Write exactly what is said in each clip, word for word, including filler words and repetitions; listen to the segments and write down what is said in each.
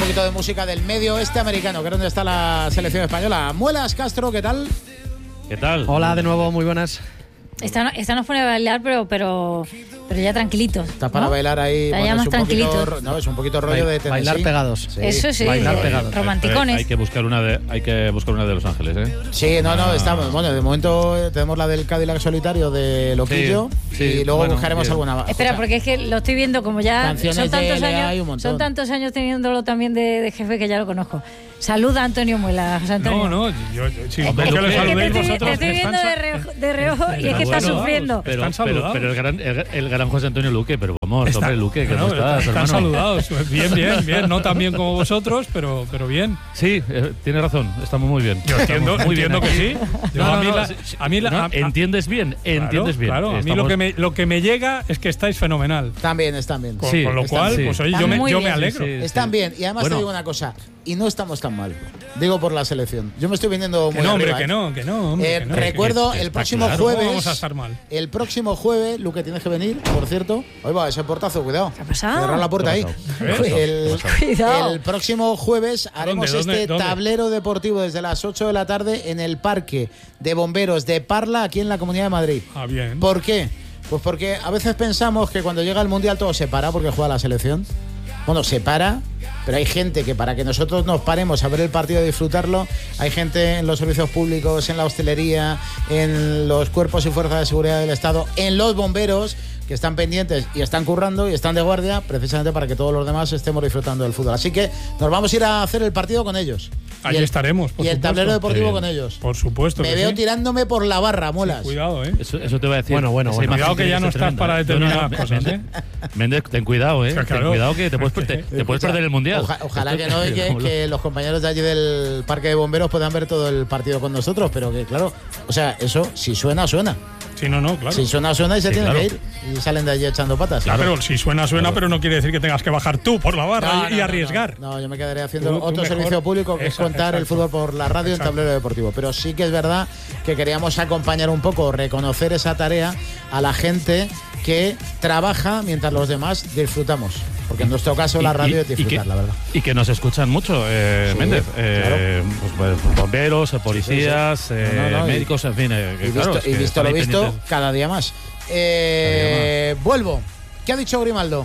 poquito de música del medio oeste americano, que es donde está la selección española. Muelas Castro, ¿qué tal? ¿Qué tal? Hola de nuevo, muy buenas. Esta, esta nos pone a bailar, pero pero pero ya tranquilitos. Está para ¿no? bailar ahí. Está Bueno, ya es más un tranquilitos. poquito, no, es un poquito rollo de Tennessee. Bailar pegados. Sí. Eso sí, Bailar eh, pegados. romanticones. Hay que buscar una de, hay que buscar una de Los Ángeles, ¿eh? Sí, no, no, estamos. Bueno, de momento eh, tenemos la del Cadillac solitario de Loquillo Sí, sí, y luego bueno, buscaremos bien. alguna más. Espera, porque es que lo estoy viendo como ya Canciones son tantos de L A hay un años, montón. son tantos años teniéndolo también de, de jefe que ya lo conozco. Saluda a Antonio Muela, José Antonio. No, no, yo, yo sí, Hombre, que lo le que- Es que te saludéis estoy, te vosotros. estoy viendo de reojo, de reojo y es que está Bueno, sufriendo. Pero, Están pero, saludados. pero el gran, el, el gran José Antonio Luque, pero vamos, Está- hombre, Luque, ¿qué no, tal estás, están hermano? saludados. Bien, bien, bien. No tan bien como vosotros, pero, pero bien. Sí, eh, tienes razón, estamos muy bien. Yo entiendo, Estamos muy bien entiendo que aquí. sí. Yo, No, a no, mí no, la- sí, sí. a mí la- No, a- a- entiendes bien, entiendes bien. Claro, a mí Estamos- lo que, me, lo que me llega es que estáis fenomenal. También, están bien. Con, Sí, con lo están- cual, sí. pues oye, Están yo me, muy yo me bien. alegro. Sí, sí. Están bien. Y además Bueno. te digo una cosa. Y no estamos tan mal. Digo por la selección. Yo me estoy viniendo Que muy no, hombre, arriba, que ¿eh? no, que no, hombre, Eh, que no. recuerdo que- que el está próximo claro. jueves. ¿Cómo vamos a estar mal? El próximo jueves, Luque, tienes que venir, por cierto. Ahí va, ese portazo, cuidado. ¿Qué ha pasado? Cerrar la puerta ¿Qué ahí. ha pasado? ¿Eh? El, Cuidado. el próximo jueves haremos ¿Dónde, este dónde? tablero deportivo desde las ocho de la tarde en el Parque de Bomberos de Parla, aquí en la Comunidad de Madrid. Ah, bien. ¿Por qué? Pues porque a veces pensamos que cuando llega el Mundial todo se para porque juega la selección. Bueno, se para, pero hay gente que para que nosotros nos paremos a ver el partido y disfrutarlo, hay gente en los servicios públicos, en la hostelería, en los cuerpos y fuerzas de seguridad del Estado, en los bomberos, que están pendientes y están currando y están de guardia, precisamente para que todos los demás estemos disfrutando del fútbol. Así que nos vamos a ir a hacer el partido con ellos. Allí Y el- estaremos, por Y el supuesto. tablero deportivo Qué bien. con ellos. Por supuesto. Me que veo sí. tirándome por la barra, Muelas. Cuidado, ¿eh? Eso, eso te voy a decir. Bueno, bueno, Esa bueno. imagen Cuidado que tiene ya no ser estás tremenda, para ¿eh? determinadas No, no, cosas, Méndez, ¿eh? Méndez, ten cuidado, ¿eh? Sí, claro. Ten cuidado que te puedes, te, te puedes perder el Mundial. Oja- ojalá Esto- que no, y que, como lo- que los compañeros de allí del Parque de Bomberos puedan ver todo el partido con nosotros, pero que claro, o sea, eso si suena, suena. Sí, no, no, claro. Si suena, suena y se Sí, tienen claro. que ir. Y salen de allí echando patas. Claro, pero si suena, suena, Claro. pero no quiere decir que tengas que bajar tú por la barra No, y, no, y no, arriesgar. No, no, yo me quedaré haciendo Tú- tú otro mejor- servicio público que es Esa- contar el exacto. fútbol por la radio en Exacto. tablero deportivo. Pero sí que es verdad que queríamos acompañar un poco, reconocer esa tarea a la gente que trabaja mientras los demás disfrutamos. Porque en nuestro caso la Y- radio y- es disfrutar, y que, la verdad. Y que nos escuchan mucho, eh, Sí, Méndez. Eh, pues, pues, bomberos, eh, policías, sí. eh, No, no, no, y- médicos, en fin. eh, que Y claro, visto, es y que visto están lo ahí visto, pendientes. cada día más. Eh, vuelvo. ¿Qué ha dicho Grimaldo?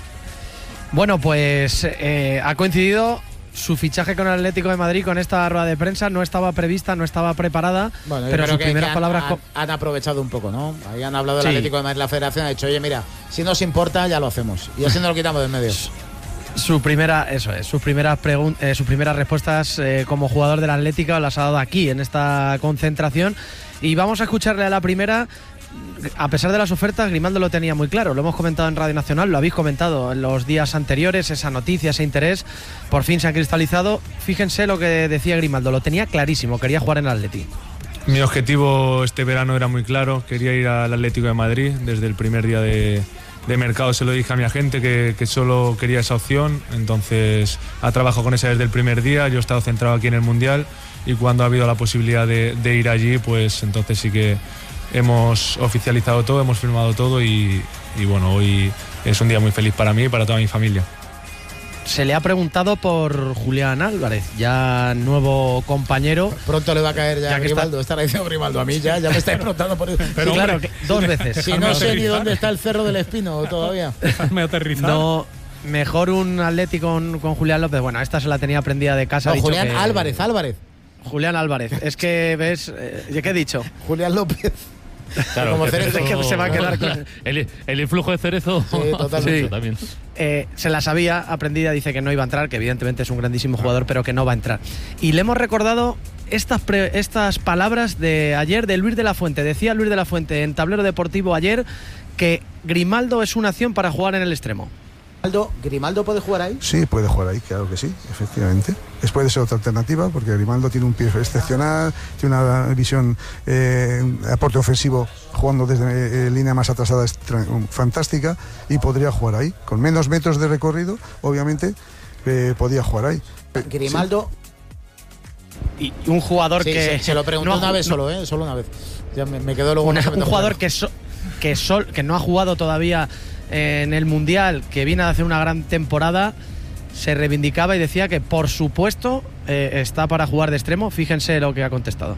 Bueno, pues eh, ha coincidido su fichaje con el Atlético de Madrid con esta rueda de prensa. No estaba prevista, no estaba preparada, Bueno, yo pero creo sus que- primeras que han, palabras... han- co- han aprovechado un poco, ¿no? Ahí han hablado del Sí. Atlético de Madrid, la Federación ha dicho, oye, mira, si nos importa, ya lo hacemos. Y así nos lo quitamos del medio. Su primera, eso es, sus primeras pregun- eh, sus primeras respuestas eh, como jugador del Atlético las ha dado aquí en esta concentración y vamos a escucharle a la primera. A pesar de las ofertas, Grimaldo lo tenía muy claro, lo hemos comentado en Radio Nacional, lo habéis comentado en los días anteriores, esa noticia, ese interés, por fin se ha cristalizado. Fíjense lo que decía Grimaldo, lo tenía clarísimo, quería jugar en el Atleti. Mi objetivo este verano era muy claro, quería ir al Atlético de Madrid. Desde el primer día de, de mercado se lo dije a mi agente que, que solo quería esa opción, entonces ha trabajado con esa desde el primer día. Yo he estado centrado aquí en el Mundial y cuando ha habido la posibilidad de, de ir allí, pues entonces sí que hemos oficializado todo, hemos firmado todo y, y bueno, hoy es un día muy feliz para mí y para toda mi familia. Se le ha preguntado por Julián Álvarez, ya nuevo compañero. Pronto le va a caer ya, Ya a que Grimaldo, estará diciendo Grimaldo a mí, ya, ya me estáis preguntando por eso. Pero Sí, claro, hombre, que- dos veces. Si no sé ni dónde está el Cerro del Espino todavía. Déjame aterrizar. No, mejor un Atleti con, con Julián López. Bueno, esta se la tenía aprendida de casa. No, ha dicho Julián que- Álvarez, Álvarez. Julián Álvarez. Es que ves, eh, ¿qué he dicho? Julián López. Claro, Como que Cerezo. Cerezo- Es que se va a quedar con- el, el influjo de Cerezo. Sí, totalmente. Eso también. Eh, se la sabía aprendida, dice que no iba a entrar, que evidentemente es un grandísimo jugador, pero que no va a entrar. Y le hemos recordado estas, pre- estas palabras de ayer de Luis de la Fuente. Decía Luis de la Fuente en Tablero Deportivo ayer que Grimaldo es una opción para jugar en el extremo. Grimaldo, ¿Grimaldo puede jugar ahí? Sí, puede jugar ahí, claro que sí, efectivamente. Es, puede ser otra alternativa porque Grimaldo tiene un pie excepcional, tiene una visión, eh, aporte ofensivo jugando desde eh, línea más atrasada es tra- fantástica y podría jugar ahí. Con menos metros de recorrido, obviamente, eh, podía jugar ahí. Eh, Grimaldo, Y un jugador sí, que... se, se lo pregunté no ha una ju- vez no- solo, ¿eh? Solo una vez. Ya me, me quedó luego un, no un sabiendo jugador jugar. que, so- que, sol- que no ha jugado todavía en el Mundial, que viene a hacer una gran temporada. se reivindicaba y decía que por supuesto eh, está para jugar de extremo. Fíjense lo que ha contestado.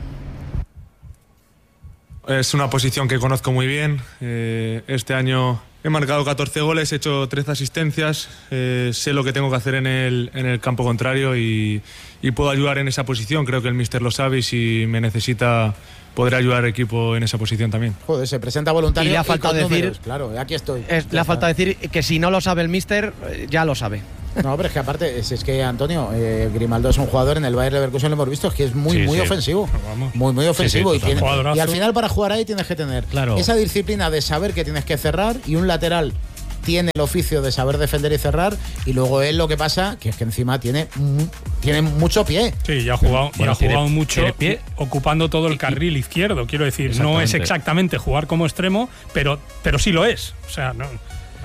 Es una posición que conozco muy bien. Eh, este año he marcado catorce goles, he hecho trece asistencias. Eh, sé lo que tengo que hacer en el, en el campo contrario y, y puedo ayudar en esa posición. Creo que el míster lo sabe y si me necesita podré ayudar al equipo en esa posición también. Joder, se presenta voluntario. Y le ha faltado decir, números. Claro, aquí estoy. Es, le ha faltado decir que si no lo sabe el míster, ya lo sabe. No, pero es que aparte, es, es que Antonio, eh, Grimaldo es un jugador, en el Bayer Leverkusen lo hemos visto, es que es muy, Sí, muy sí. ofensivo. Vamos. Muy, muy ofensivo. Sí, sí, y, tiene- Jugadorazo. y al final, para jugar ahí, tienes que tener Claro. esa disciplina de saber que tienes que cerrar, y un lateral tiene el oficio de saber defender y cerrar, y luego él lo que pasa, que es que encima tiene, mu- tiene mucho pie. Sí, y ha jugado, y Bueno, ha tiene- jugado mucho tiene pie. ocupando todo el carril izquierdo. Quiero decir, no es Exactamente. exactamente jugar como extremo, pero, pero sí lo es. O sea, no.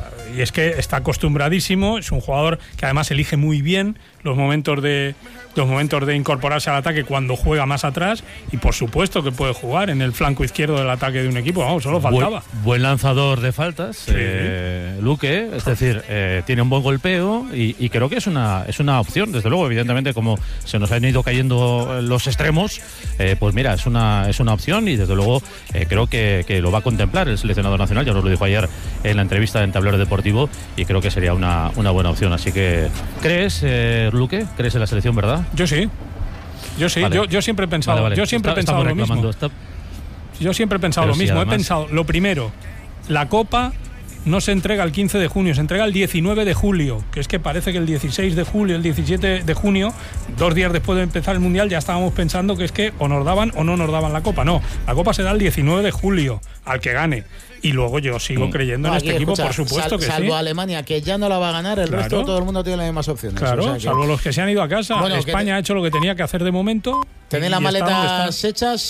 Y es que está acostumbradísimo, es un jugador que además elige muy bien los momentos de los momentos de incorporarse al ataque cuando juega más atrás, y por supuesto que puede jugar en el flanco izquierdo del ataque de un equipo. Vamos, solo faltaba. Buen, buen lanzador de faltas, eh, Luque, es decir, eh, tiene un buen golpeo y, y creo que es una es una opción, desde luego, evidentemente, como se nos han ido cayendo los extremos, eh, pues mira, es una es una opción y desde luego eh, creo que, que lo va a contemplar el seleccionador nacional, ya nos lo dijo ayer en la entrevista en Tablero Deportivo, y creo que sería una, una buena opción. Así que, ¿crees, eh, Luque? ¿Crees en la selección, verdad? Yo sí. Yo sí, Vale. yo, yo siempre he pensado, Vale, vale. yo siempre Está- he pensado estamos lo mismo. reclamando, está- Yo siempre he pensado Pero lo sí, mismo. además- He pensado, lo primero, la Copa no se entrega el quince de junio, se entrega el diecinueve de julio, que es que parece que el dieciséis de julio, el diecisiete de junio, dos días después de empezar el Mundial, ya estábamos pensando que es que o nos daban o no nos daban la Copa. No, la Copa será el diecinueve de julio, al que gane. Y luego yo sigo creyendo No, en aquí, este equipo, escucha, por supuesto sal- que salvo sí. Alemania, que ya no la va a ganar, el Claro. resto todo el mundo tiene las mismas opciones. Claro, O sea que- salvo los que se han ido a casa. Bueno, que España te- ha hecho lo que tenía que hacer de momento. ¿Tenéis y las está donde maletas está. hechas?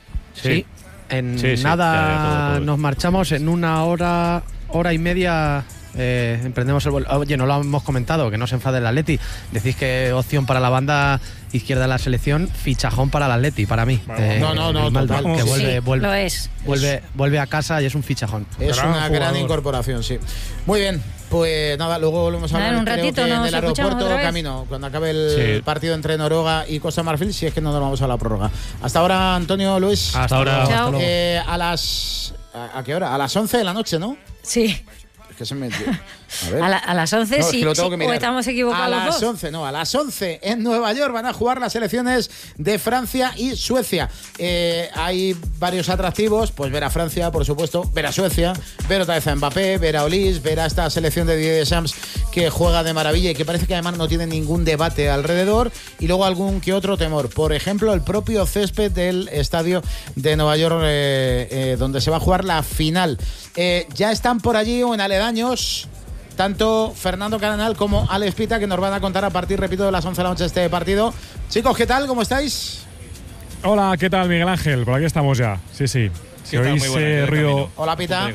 Sí. En Sí, sí, nada ya, ya, todo, todo. nos marchamos, en una hora, hora y media eh, emprendemos el vuelo. Oye, no lo hemos comentado, que no se enfade el Atleti. Decís que opción para la banda izquierda de la selección, fichajón para el Atleti, para mí. Eh, No, no, no, Grimaldo, total. que Sí, vuelve, Sí, vuelve, lo es. vuelve, vuelve a casa y es un fichajón. Es Gran una gran jugador. incorporación, sí. Muy bien, pues nada, luego volvemos a Nada, hablar en un creo ratito que en nos el escuchamos aeropuerto otra vez. camino, cuando acabe el Sí. partido entre Noruega y Costa Marfil, si es que no nos vamos a la prórroga. Hasta ahora, Antonio, Luis. Hasta ahora. Chao. hasta luego. Eh, a las... ¿A, a qué hora? A las once de la noche, ¿no? Sí. Es que se me... A ver. A, la- a las once No, es sí, que lo tengo sí, que mirar. o estamos equivocados A los las dos. once, no, a las once en Nueva York van a jugar las selecciones de Francia y Suecia. Eh, hay varios atractivos, pues ver a Francia, por supuesto, ver a Suecia, ver otra vez a Mbappé, ver a Olis, ver a esta selección de Didier Deschamps que juega de maravilla y que parece que además no tiene ningún debate alrededor, y luego algún que otro temor. Por ejemplo, el propio césped del estadio de Nueva York, eh, eh, donde se va a jugar la final. Eh, ya están por allí o en aledaños tanto Fernando Canal como Alex Pita, que nos van a contar a partir, repito, de las once de la noche este partido. Chicos, ¿qué tal? ¿Cómo estáis? Hola, ¿qué tal, Miguel Ángel? Por aquí estamos ya. Sí, sí. Si oís eh, ruido, Hola, Pita.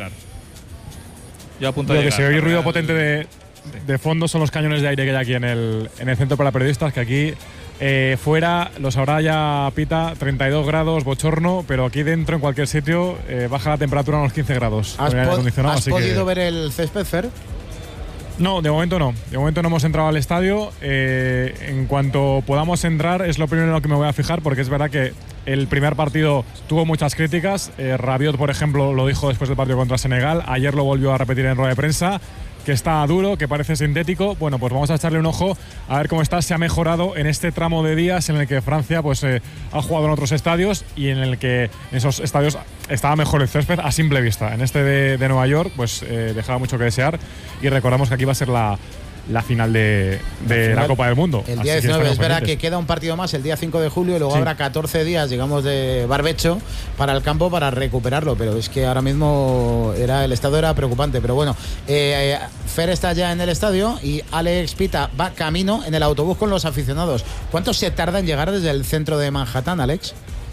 Yo apunto lo a que llegar. se oye ruido potente de, de fondo son los cañones de aire que hay aquí en el, en el centro para periodistas, que aquí eh, fuera lo sabrá ya Pita, treinta y dos grados, bochorno, pero aquí dentro, en cualquier sitio, eh, baja la temperatura a unos quince grados. ¿Has, con aire po- acondicionado, has así podido que- ver el césped, Fer? No, de momento no. De momento no hemos entrado al estadio. Eh, en cuanto podamos entrar es lo primero en lo que me voy a fijar, porque es verdad que el primer partido tuvo muchas críticas. Eh, Rabiot, por ejemplo, lo dijo después del partido contra Senegal. Ayer lo volvió a repetir en rueda de prensa, que está duro, que parece sintético. Bueno, pues vamos a echarle un ojo a ver cómo está. Se ha mejorado en este tramo de días en el que Francia pues, eh, ha jugado en otros estadios y en el que en esos estadios estaba mejor el césped a simple vista. En este de, de Nueva York pues eh, dejaba mucho que desear, y recordamos que aquí va a ser la, la final de, de la, final, Copa del Mundo. El Así día que diecinueve, es estaremos verdad pendientes. que queda un partido más el día cinco de julio y luego Sí. habrá catorce días, digamos, de barbecho para el campo para recuperarlo, pero es que ahora mismo era el estado era preocupante. Pero bueno, eh, Fer está ya en el estadio y Alex Pita va camino en el autobús con los aficionados. ¿Cuánto se tarda en llegar desde el centro de Manhattan, Alex?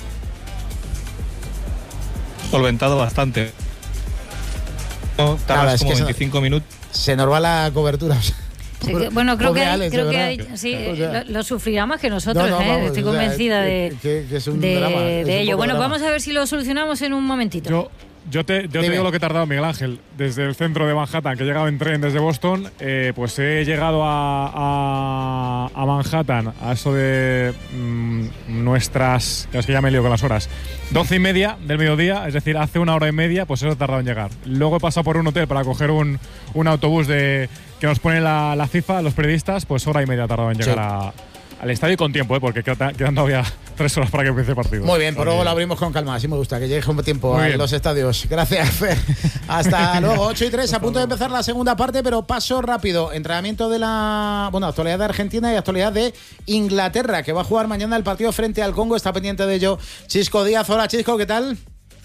Solventado bastante. No, tardas Nada, es como que se- veinticinco minutos. Se nos va la cobertura. Sí, que- bueno, creo Pobre que, hay- Alex, creo de que verdad. hay- sí, O sea, lo, lo sufrirá más que nosotros, no, no, ¿eh? vamos, Estoy o sea, convencida que- de, que- que es un de- drama, es de un ello. poco Bueno, drama. vamos a ver si lo solucionamos en un momentito. Yo, Yo te, yo te digo lo que he tardado, Miguel Ángel, desde el centro de Manhattan, que he llegado en tren desde Boston, eh, pues he llegado a, a, a Manhattan a eso de mmm, nuestras, es que ya me lío con las horas, doce y media del mediodía, es decir, hace una hora y media, pues eso he tardado en llegar. Luego he pasado por un hotel para coger un, un autobús de que nos pone la, la FIFA, los periodistas, pues hora y media he tardado en llegar sí. a... al estadio con tiempo, ¿eh? Porque quedan, quedan todavía tres horas para que empiece el partido. Muy bien, por luego lo abrimos con calma, así me gusta, que llegue un tiempo Muy a bien. los estadios. Gracias, Fer. Hasta luego, ocho y tres, a punto de empezar la segunda parte, pero paso rápido. Entrenamiento de la, bueno, actualidad de Argentina y actualidad de Inglaterra, que va a jugar mañana el partido frente al Congo, está pendiente de ello Chisco Díaz. Hola, Chisco, ¿qué tal?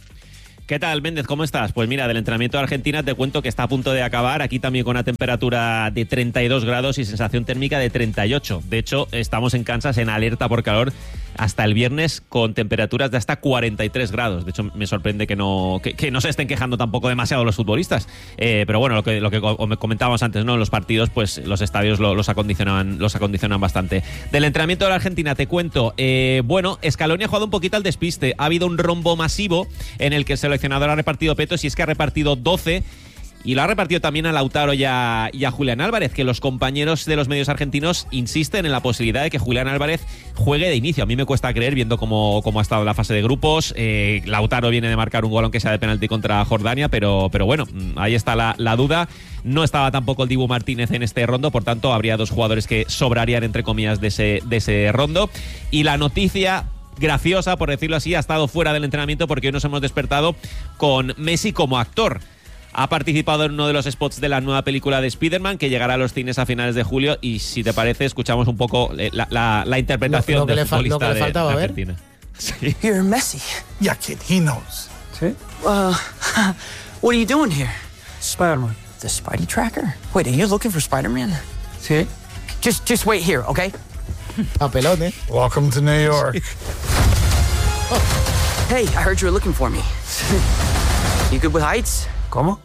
¿Qué tal, Méndez? ¿Cómo estás? Pues mira, del entrenamiento de Argentina te cuento que está a punto de acabar, aquí también con una temperatura de treinta y dos grados y sensación térmica de treinta y ocho. De hecho, estamos en Kansas en alerta por calor hasta el viernes con temperaturas de hasta cuarenta y tres grados. De hecho, me sorprende que no, que, que no se estén quejando tampoco demasiado los futbolistas. Eh, pero bueno, lo que, lo que comentábamos antes, ¿no? En los partidos, pues los estadios lo, los, acondicionan, los acondicionan bastante. Del entrenamiento de la Argentina te cuento, eh, bueno, Scaloni ha jugado un poquito al despiste. Ha habido un rombo masivo en el que el seleccionador ha repartido petos y es que ha repartido doce. Y lo ha repartido también a Lautaro y a, y a Julián Álvarez, que los compañeros de los medios argentinos insisten en la posibilidad de que Julián Álvarez juegue de inicio. A mí me cuesta creer, viendo cómo, cómo ha estado la fase de grupos. Eh, Lautaro viene de marcar un gol, aunque sea de penalti, contra Jordania, pero, pero bueno, ahí está la, la duda. No estaba tampoco el Dibu Martínez en este rondo, por tanto, habría dos jugadores que sobrarían, entre comillas, de ese, de ese rondo. Y la noticia graciosa, por decirlo así, ha estado fuera del entrenamiento porque hoy nos hemos despertado con Messi como actor. Ha participado en uno de los spots de la nueva película de Spider-Man, que llegará a los cines a finales de julio. Y si te parece, escuchamos un poco la, la, la interpretación lo, lo del futbolista lo que le faltaba, de, de Argentina. Sí. You're Messi. Yeah, kid, he knows. ¿Sí? Uh, what are you doing here? Spider-Man. The Spidey tracker? Wait, are you looking for Spider-Man? Sí. Just, just wait here, okay? Papelón, ¿eh? Welcome to New York. Oh. Hey, I heard you were looking for me. You good with heights? ¿Cómo?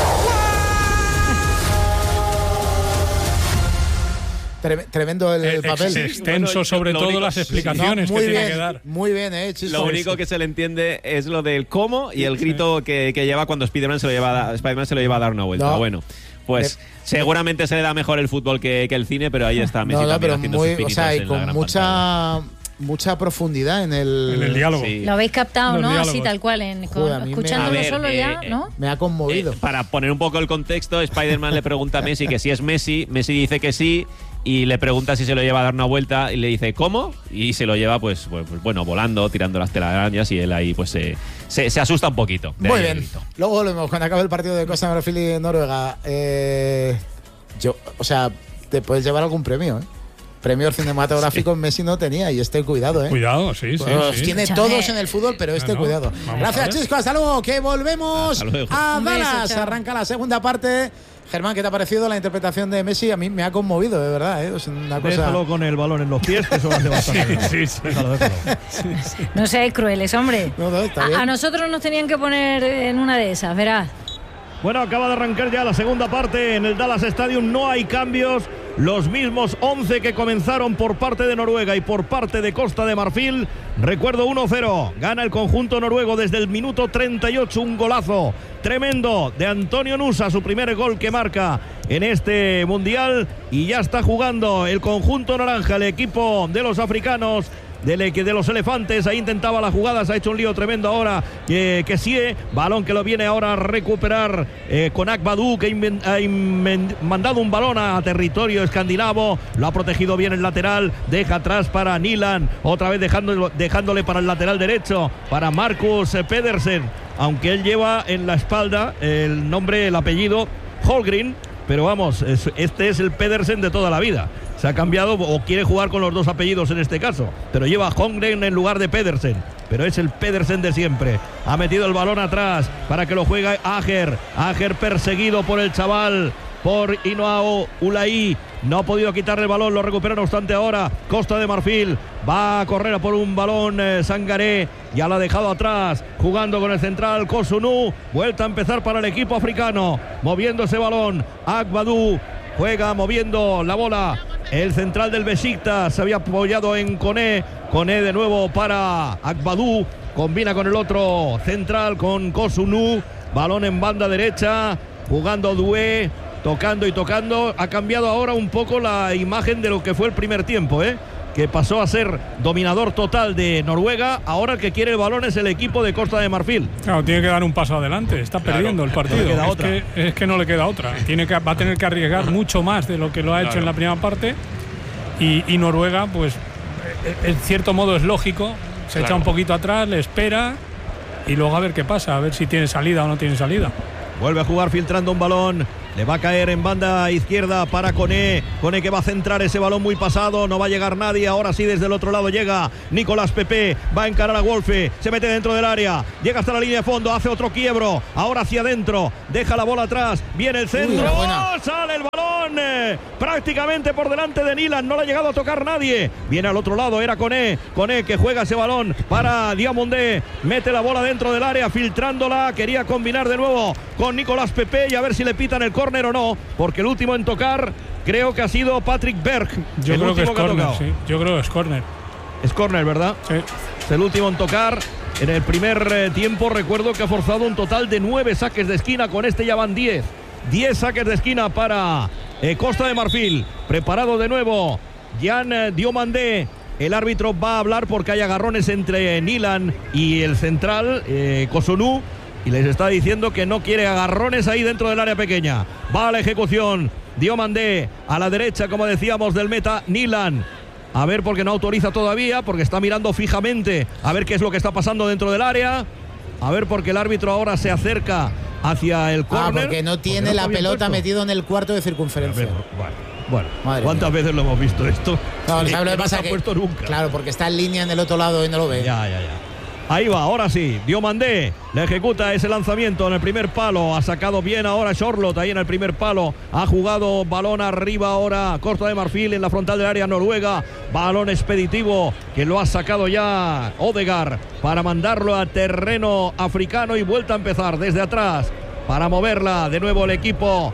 Tremendo el, el papel. Extenso, bueno, sobre todo único, las explicaciones no, que bien, tiene que dar. Muy bien, eh, Chisco. Lo único que se le entiende es lo del cómo y el grito que, que lleva cuando Spider-Man se lo lleva a, Spider-Man se lo lleva a dar una vuelta. No. Bueno, pues eh, seguramente se le da mejor el fútbol que, que el cine, pero ahí está Messi no, no, también haciendo muy, sus pinitos, o sea, y con mucha pantalla. mucha profundidad en el, en el diálogo. Sí. Lo habéis captado, ¿no? Diálogos. Así tal cual, en, Joder, con, escuchándolo ver, solo eh, ya, eh, ¿no? Me ha conmovido. Eh, para poner un poco el contexto, Spider-Man le pregunta a Messi que si es Messi, Messi dice que sí, y le pregunta si se lo lleva a dar una vuelta, y le dice ¿cómo? Y se lo lleva, pues, pues bueno, volando, tirando las telarañas, y él ahí pues se, se, se asusta un poquito. Muy bien. Luego volvemos, cuando acabe el partido de Costa de Marfil y Noruega. Eh, yo, o sea, te puedes llevar algún premio, ¿eh? Premios cinematográficos sí. Messi no tenía, y este cuidado, ¿eh? Cuidado, sí, sí. Pues sí. tiene Escúchame. todos en el fútbol, pero este, no, no. cuidado. Vamos Gracias, Chisco. Hasta luego, que volvemos a Dallas. Arranca la segunda parte. Germán, ¿qué te ha parecido la interpretación de Messi? A mí me ha conmovido, de verdad, ¿eh? Es una cosa... Déjalo con el balón en los pies, que eso lo hace bastante bien. Sí, sí. Déjalo, déjalo. Sí, sí. No seáis crueles, hombre. No, no, está bien. A, a nosotros nos tenían que poner en una de esas, verás. Bueno, acaba de arrancar ya la segunda parte en el Dallas Stadium. No hay cambios. Los mismos once que comenzaron por parte de Noruega y por parte de Costa de Marfil. Recuerdo, uno cero. Gana el conjunto noruego desde el minuto treinta y ocho. Un golazo tremendo de Antonio Nusa, su primer gol que marca en este mundial. Y ya está jugando el conjunto naranja, el equipo de los africanos, de, de los elefantes. Ahí intentaba la jugada, se ha hecho un lío tremendo ahora eh, que sí, balón que lo viene ahora a recuperar eh, con Akbadou, que inven, ha inven, mandado un balón a territorio escandinavo, lo ha protegido bien el lateral, deja atrás para Nilan, otra vez dejando, dejándole para el lateral derecho para Marcus Pedersen, aunque él lleva en la espalda el nombre, el apellido Holgren, pero vamos, este es el Pedersen de toda la vida. Se ha cambiado o quiere jugar con los dos apellidos en este caso, pero lleva Holmgren en lugar de Pedersen, pero es el Pedersen de siempre. Ha metido el balón atrás para que lo juegue Ager. Ager perseguido por el chaval, por Inoao Ulai. No ha podido quitarle el balón, lo recupera no obstante ahora Costa de Marfil. Va a correr a por un balón eh, Sangaré, ya lo ha dejado atrás, jugando con el central Kosunu. Vuelta a empezar para el equipo africano, moviendo ese balón Akbadou, juega moviendo la bola. El central del Besiktas se había apoyado en Koné. Koné de nuevo para Akbadou. combina con el otro central, con Kosunu, balón en banda derecha, jugando Doué, tocando y tocando. Ha cambiado ahora un poco la imagen de lo que fue el primer tiempo, ¿eh? que pasó a ser dominador total de Noruega. Ahora el que quiere el balón es el equipo de Costa de Marfil. Claro, tiene que dar un paso adelante. Está Claro, perdiendo el partido. no le queda es, otra. que, es que no le queda otra. Tiene que, va a tener que arriesgar mucho más de lo que lo ha hecho Claro. en la primera parte. Y, y Noruega, pues, en cierto modo es lógico. Se Claro. echa un poquito atrás, le espera y luego a ver qué pasa, a ver si tiene salida o no tiene salida. Vuelve a jugar filtrando un balón. Le va a caer en banda izquierda para Koné. Koné que va a centrar ese balón muy pasado. No va a llegar nadie. Ahora sí, desde el otro lado llega Nicolás Pepe. Va a encarar a Wolfe. Se mete dentro del área. Llega hasta la línea de fondo. Hace otro quiebro. Ahora hacia adentro. Deja la bola atrás. Viene el centro. Uy, buena. Sale el balón. eh, prácticamente por delante de Nilan. No le ha llegado a tocar nadie. Viene al otro lado. Era Koné. Koné que juega ese balón para Diamondé. Mete la bola dentro del área. Filtrándola. Quería combinar de nuevo con Nicolás Pepe. Y a ver si le pitan el córner o no. Porque el último en tocar creo que ha sido Patrick Berg. Yo el creo que es último que ha córner, tocado. sí. Yo creo que es córner. Es córner, ¿verdad? Sí. Es el último en tocar. En el primer eh, tiempo recuerdo que ha forzado un total de nueve saques de esquina. Con este ya van diez. Diez saques de esquina para eh, Costa de Marfil. Preparado de nuevo Jan eh, Diomandé. El árbitro va a hablar porque hay agarrones entre Nilan y el central eh, Kosunu. Y les está diciendo que no quiere agarrones ahí dentro del área pequeña. Va a la ejecución Diomandé a la derecha, como decíamos, del meta Nilan. A ver, porque no autoriza todavía, porque está mirando fijamente a ver qué es lo que está pasando dentro del área. A ver, porque el árbitro ahora se acerca hacia el Ah, córner. porque no tiene Porque no la está bien pelota puesto. metido en el cuarto de circunferencia. Bueno, Madre ¿cuántas mía. veces lo hemos visto esto? No, ¿sabes Que lo que no pasa? se ha Que, puesto nunca. claro, porque está en línea en el otro lado y no lo ve. Ya, ya, ya. Ahí va, ahora sí, Diomandé le ejecuta ese lanzamiento en el primer palo, ha sacado bien ahora Charlotte ahí en el primer palo, ha jugado balón arriba ahora Costa de Marfil en la frontal del área Noruega, balón expeditivo que lo ha sacado ya Odegaard para mandarlo a terreno africano y vuelta a empezar desde atrás para moverla de nuevo el equipo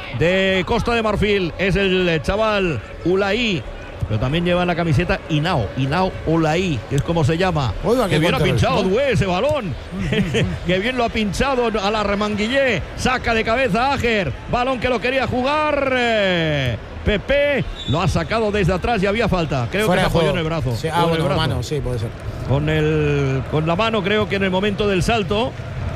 de Costa de Marfil, es el chaval Ulaí. Pero también lleva en la camiseta Inao, Inao Olaí, que es como se llama. Oiga, Que qué bien ha control, pinchado ¿no? Doué ese balón. Que bien lo ha pinchado a la Remanguillé. Saca de cabeza Ager. Balón que lo quería jugar. eh, Pepe lo ha sacado desde atrás y había falta. Creo Fuera que de se apoyó juego. en el brazo. Sí, O ah, en el bueno, brazo. mano, sí, puede ser. Con, el, con la mano creo que en el momento del salto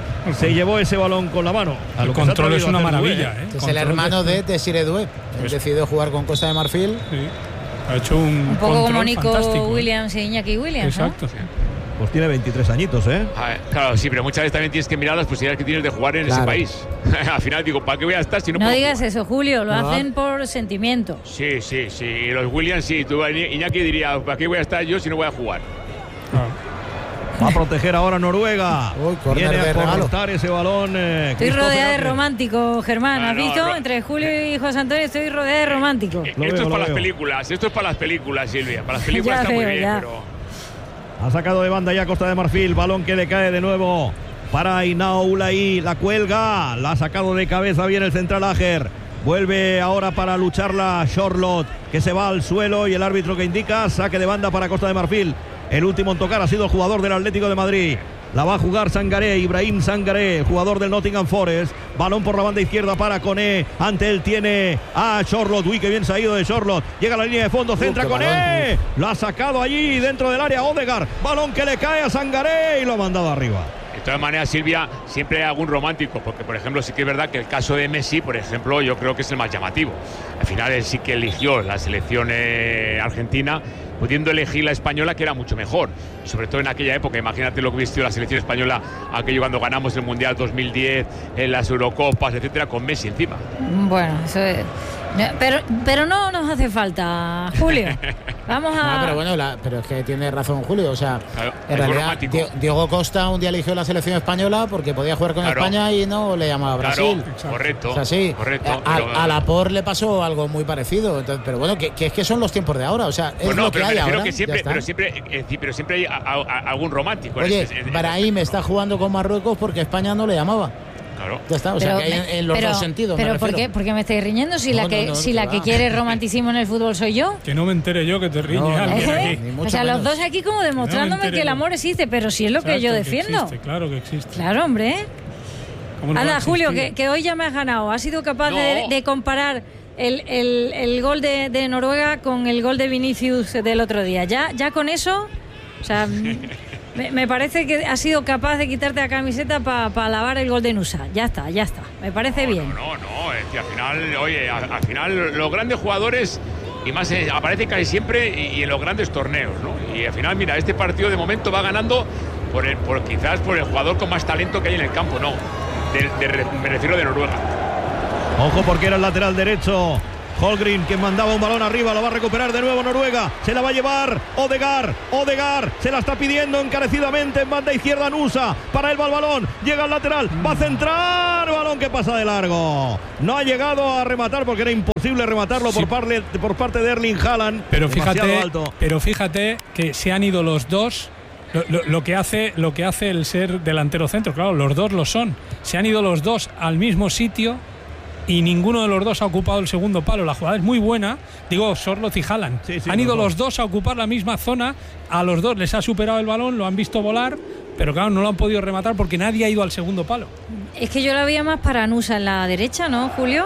se llevó ese balón con la mano. A El lo que se ha control es atrevido una a hacer maravilla, Doué, ¿eh? Es el Control hermano de- de Desiré Doué. Él Pues- decidió jugar con Costa de Marfil. Sí. Ha hecho un, Un poco control como Nico fantástico, ¿eh? Williams y Iñaki Williams, ¿no? Exacto. Pues tiene veintitrés añitos, ¿eh? A ver, claro, sí, pero muchas veces también tienes que mirar las posibilidades que tienes de jugar en Claro. ese país. Al final digo, ¿para qué voy a estar si no, No puedo digas jugar? eso, Julio, lo No. hacen por sentimiento. Sí, sí, sí. Y los Williams, sí. Tú, Iñaki diría, ¿para qué voy a estar yo si no voy a jugar? Va a proteger ahora Noruega. Uy, córner Viene a de regalo. cortar ese balón. eh, Estoy Christopher rodeada de Aker. románticos, Germán. Ah, ¿Has no, visto? ro- Entre Julio y José Antonio estoy rodeada de románticos. Lo esto veo, es lo para las veo. películas, esto es para las películas, Silvia. Para las películas Ya está muy veo, bien, ya. pero. Ha sacado de banda ya Costa de Marfil. Balón que le cae de nuevo para Inao Ulaí. La cuelga. La ha sacado de cabeza bien el central Ager. Vuelve ahora para lucharla Charlotte, que se va al suelo y el árbitro que indica saque de banda para Costa de Marfil. El último en tocar ha sido el jugador del Atlético de Madrid. La va a jugar Sangaré, Ibrahim Sangaré, jugador del Nottingham Forest. Balón por la banda izquierda para Koné. Ante él tiene a Charlotte. Uy, que bien se ha ido de Charlotte. Llega a la línea de fondo, centra qué Koné. balón. Lo ha sacado allí dentro del área Odegaard. Balón que le cae a Sangaré y lo ha mandado arriba. De todas maneras, Silvia, siempre hay algún romántico, porque por ejemplo sí que es verdad que el caso de Messi, por ejemplo, yo creo que es el más llamativo. Al final él sí que eligió la selección eh, argentina, pudiendo elegir la española, que era mucho mejor. Y sobre todo en aquella época, imagínate lo que vistió la selección española, aquello cuando ganamos el Mundial dos mil diez, en las Eurocopas, etcétera, con Messi encima. Bueno, eso es. No, Pero, pero no nos hace falta, Julio. Vamos a. No, pero bueno, la- pero es que tiene razón Julio. O sea, Claro, en algo realidad, romántico. Di- Diego Costa un día eligió la selección española porque podía jugar con Claro. España y no le llamaba a Brasil. Claro, correcto. O sea, sí. correcto. A, pero- a Laporte le pasó algo muy parecido. Entonces, pero bueno, que, que es que son los tiempos de ahora. O sea, es Bueno, lo que pero me hay refiero ahora. que ya siempre, está. pero siempre, eh, eh, pero siempre hay a- a- a- algún romántico. en Oye, este- en- en- Brahim está jugando con Marruecos porque España no le llamaba. Claro. Ya está, o sea, que hay en, en los pero, dos sentidos. Pero me ¿por qué, ¿por qué me estáis riñendo si No, la no, que, no, si no, la que que va. quiere romanticismo en el fútbol soy yo? Que no me entere yo que te riñe No, alguien ¿Eh? aquí. Ni O mucho sea, los menos. dos aquí como demostrándome entere que el yo. amor existe, pero si es lo que Exacto, yo que defiendo. existe, claro que existe. Claro, hombre. ¿Cómo no va a Anda, existir? Julio, que, que hoy ya me has ganado. Has sido capaz No. de, de comparar el, el, el gol de, de Noruega con el gol de Vinicius del otro día. Ya, ya con eso, o sea, me, me parece que has sido capaz de quitarte la camiseta para pa lavar el gol de Nusa. Ya está, ya está. Me parece bien. No, no, es que al final, oye, al, al final los grandes jugadores, y más eh, aparece casi siempre y, y en los grandes torneos, ¿no? Y al final, mira, este partido de momento va ganando por el, por, quizás por el jugador con más talento que hay en el campo, no, de, de, me refiero de Noruega. Ojo porque era el lateral derecho Holgren, que mandaba un balón arriba, lo va a recuperar de nuevo Noruega, se la va a llevar Odegaard, Odegaard se la está pidiendo encarecidamente en banda izquierda Nusa, para él va el balón, llega al lateral, va a centrar, balón que pasa de largo, no ha llegado a rematar porque era imposible rematarlo Sí. por, parte, por parte de Erling Haaland, Pero demasiado fíjate, alto. pero fíjate que se han ido los dos. Lo, lo- lo que hace, lo que hace el ser delantero centro, claro, los dos lo son. Se han ido los dos al mismo sitio y ninguno de los dos ha ocupado el segundo palo. La jugada es muy buena. Digo, Sorloth y Haaland. Sí, sí, han ido los los dos a ocupar la misma zona. A los dos les ha superado el balón, lo han visto volar, pero claro, no lo han podido rematar porque nadie ha ido al segundo palo. Es que yo la veía más para Nusa en la derecha, ¿no, Julio?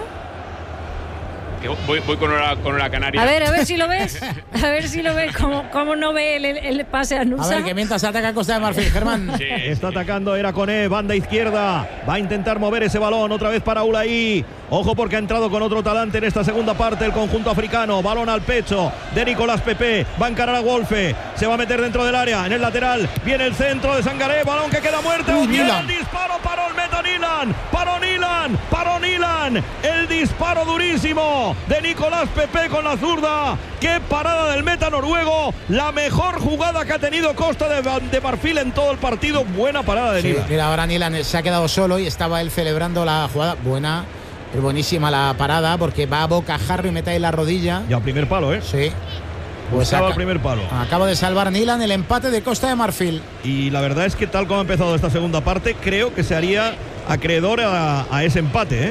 Que voy, voy con una, con una canaria. A ver, a ver si lo ves. A ver si lo ves. ¿Cómo, cómo no ve el, el- el pase a A Nusa? ver, que mientras ataca Costa de Marfil, Germán. Sí, Está atacando Erakoné, banda izquierda. Va a intentar mover ese balón otra vez para Ulai. Ojo porque ha entrado con otro talante en esta segunda parte el conjunto africano. Balón al pecho de Nicolás Pepe. Va a encarar a Wolfe. Se va a meter dentro del área. En el lateral viene el centro de Sangaré. Balón que queda muerto. Uy, Viene Nilan. el disparo. Paró el meta Nilan. Paró Nilan. Paró Nilan. El disparo durísimo de Nicolás Pepe con la zurda. Qué parada del meta noruego. La mejor jugada que ha tenido Costa de, de Marfil en todo el partido. Buena parada de Sí, Nilan. mira, ahora Nilan se ha quedado solo y estaba él celebrando la jugada. Buena, es buenísima la parada porque va a bocajarro y mete ahí la rodilla. Ya primer palo, ¿eh? Sí. Pues Buscaba aca- el primer palo. acaba de salvar Nilan el empate de Costa de Marfil. Y la verdad es que tal como ha empezado esta segunda parte, creo que se haría acreedor a, a ese empate, ¿eh?